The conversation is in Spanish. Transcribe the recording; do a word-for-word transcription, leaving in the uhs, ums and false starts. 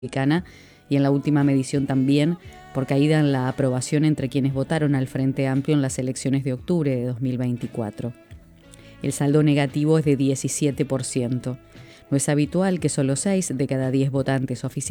Republicana y en la última medición también por caída en la aprobación entre quienes votaron al Frente Amplio en las elecciones de octubre de dos mil veinticuatro. El saldo negativo es de diecisiete por ciento. No es habitual que solo seis de cada diez votantes oficiales